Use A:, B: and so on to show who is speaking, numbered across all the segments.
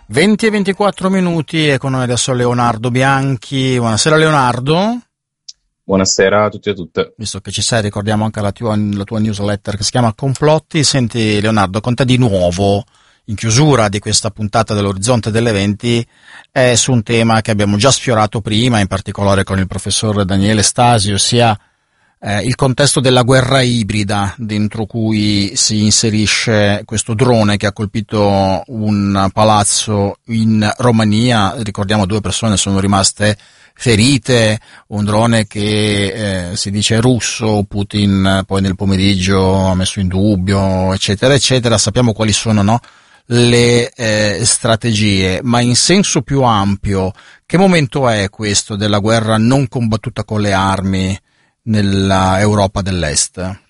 A: 20 e 24 minuti e con noi adesso Leonardo Bianchi. Buonasera Leonardo.
B: Buonasera a tutti e a tutte.
A: Visto che ci sei, ricordiamo anche la tua newsletter che si chiama Complotti. Senti Leonardo, con te di nuovo in chiusura di questa puntata dell'Orizzonte delle 20 è su un tema che abbiamo già sfiorato prima, in particolare con il professor Daniele Stasi, ossia il contesto della guerra ibrida dentro cui si inserisce questo drone che ha colpito un palazzo in Romania. Ricordiamo 2 persone sono rimaste ferite, un drone che si dice russo, Putin poi nel pomeriggio ha messo in dubbio, eccetera eccetera. Sappiamo quali sono, no, le strategie, ma in senso più ampio che momento è questo della guerra non combattuta con le armi nella Europa dell'Est?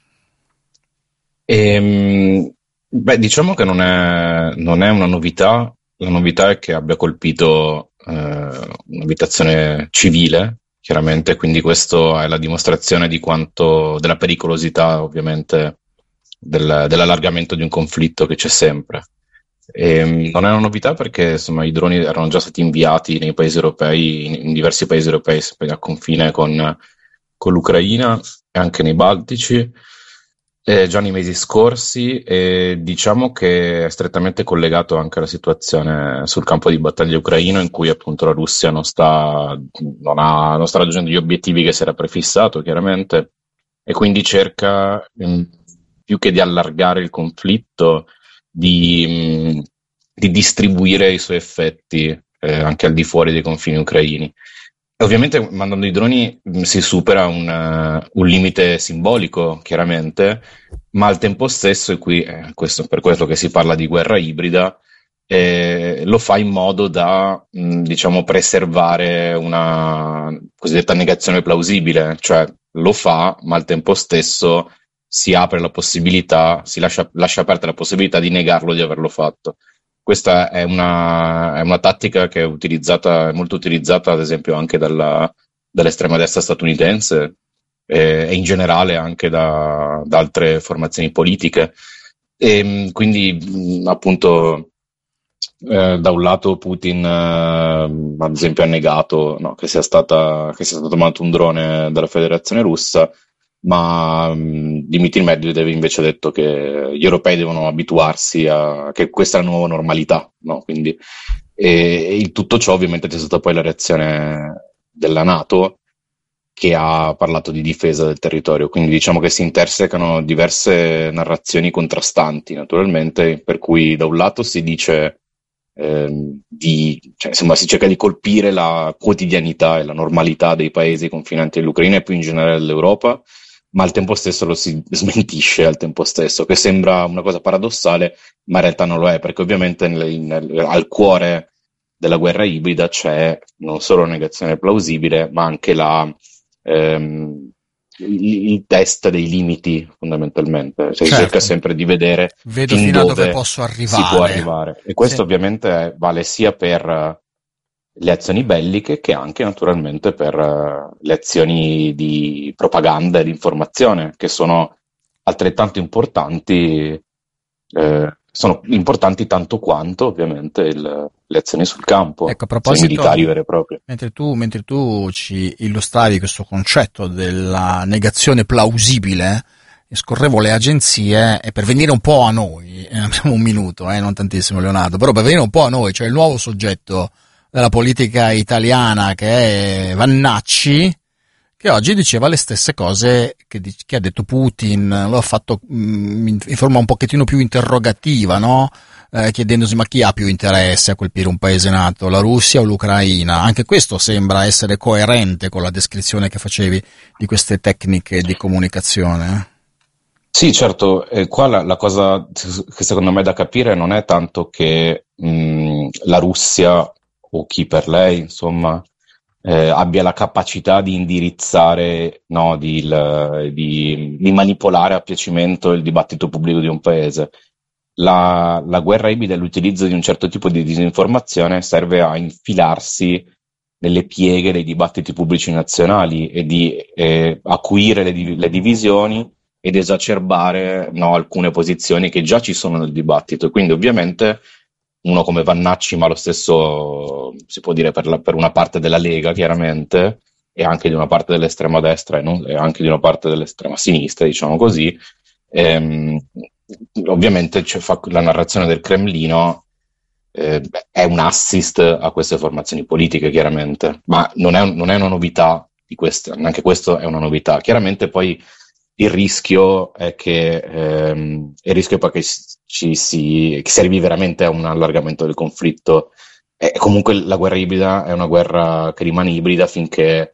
B: Diciamo che non è una novità. La novità è che abbia colpito un'abitazione civile, chiaramente, quindi questo è la dimostrazione di quanto, della pericolosità, ovviamente, dell'allargamento di un conflitto che c'è sempre. Non è una novità perché insomma i droni erano già stati inviati nei paesi europei, in diversi paesi europei a confine con l'Ucraina e anche nei Baltici, già nei mesi scorsi, e diciamo che è strettamente collegato anche alla situazione sul campo di battaglia ucraino, in cui appunto la Russia non sta raggiungendo gli obiettivi che si era prefissato, chiaramente, e quindi cerca, più che di allargare il conflitto, di distribuire i suoi effetti anche al di fuori dei confini ucraini. Ovviamente mandando i droni si supera un limite simbolico, chiaramente, ma al tempo stesso, e qui per questo che si parla di guerra ibrida, lo fa in modo da diciamo preservare una cosiddetta negazione plausibile, cioè lo fa, ma al tempo stesso si apre la possibilità, si lascia aperta la possibilità di negarlo di averlo fatto. Questa è una tattica che è molto utilizzata, ad esempio, anche dall'estrema destra statunitense e in generale anche da altre formazioni politiche. E quindi, appunto, da un lato Putin, ad esempio, ha negato, no, che sia stato mandato un drone dalla Federazione Russa, ma Dmitry Medvedev invece ha detto che gli europei devono abituarsi che questa è la nuova normalità, no? Quindi, e in tutto ciò ovviamente c'è stata poi la reazione della NATO, che ha parlato di difesa del territorio, quindi diciamo che si intersecano diverse narrazioni contrastanti, naturalmente, per cui da un lato si dice si cerca di colpire la quotidianità e la normalità dei paesi confinanti all'Ucraina e più in generale dell'Europa, ma al tempo stesso lo si smentisce al tempo stesso, che sembra una cosa paradossale, ma in realtà non lo è, perché ovviamente al cuore della guerra ibrida c'è non solo la negazione plausibile, ma anche il test dei limiti, fondamentalmente. Cioè, si cerca sempre di vedere
A: fino a dove posso arrivare.
B: Si può arrivare. E questo ovviamente vale sia per le azioni belliche che anche naturalmente per le azioni di propaganda e di informazione, che sono altrettanto importanti, sono importanti tanto quanto ovviamente le azioni sul campo,
A: ecco, a proposito,
B: militari vere e proprie.
A: Mentre tu ci illustravi questo concetto della negazione plausibile, scorrevo le agenzie e per venire un po' a noi, abbiamo un minuto, non tantissimo Leonardo, però per venire un po' a noi, cioè il nuovo soggetto della politica italiana che è Vannacci, che oggi diceva le stesse cose che ha detto Putin, lo ha fatto in forma un pochettino più interrogativa, no? Chiedendosi ma chi ha più interesse a colpire un paese NATO, la Russia o l'Ucraina? Anche questo sembra essere coerente con la descrizione che facevi di queste tecniche di comunicazione.
B: Sì, certo, qua la cosa che secondo me è da capire non è tanto che la Russia o chi per lei, insomma, abbia la capacità di indirizzare, no, di manipolare a piacimento il dibattito pubblico di un paese. La guerra ibrida e l'utilizzo di un certo tipo di disinformazione serve a infilarsi nelle pieghe dei dibattiti pubblici nazionali e di acuire le divisioni ed esacerbare, no, alcune posizioni che già ci sono nel dibattito. Quindi ovviamente uno come Vannacci, ma lo stesso si può dire per una parte della Lega, chiaramente, e anche di una parte dell'estrema destra e anche di una parte dell'estrema sinistra, diciamo così. Ehm, Ovviamente la narrazione del Cremlino è un assist a queste formazioni politiche, chiaramente, ma non è una novità di queste, neanche questo è una novità. Chiaramente poi il rischio è che si arrivi veramente a un allargamento del conflitto. E comunque la guerra ibrida è una guerra che rimane ibrida finché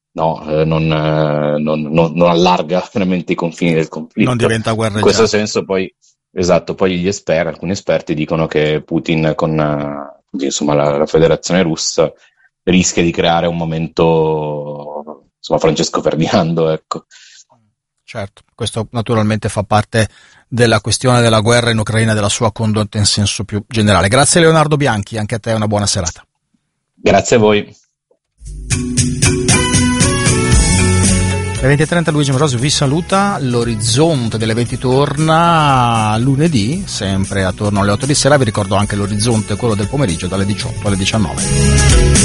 B: non allarga veramente i confini del conflitto.
A: Non diventa guerra.
B: In questo senso poi, esatto, poi alcuni esperti dicono che Putin insomma, la Federazione Russa rischia di creare un momento, insomma, Francesco Ferdinando, ecco.
A: Certo, questo naturalmente fa parte della questione della guerra in Ucraina e della sua condotta in senso più generale. Grazie Leonardo Bianchi, anche a te una buona serata.
B: Grazie a voi.
A: Le 20:30 Luigi Morosi vi saluta. L'orizzonte delle 20 torna lunedì, sempre attorno alle 8 di sera. Vi ricordo anche l'orizzonte, quello del pomeriggio, dalle 18 alle 19.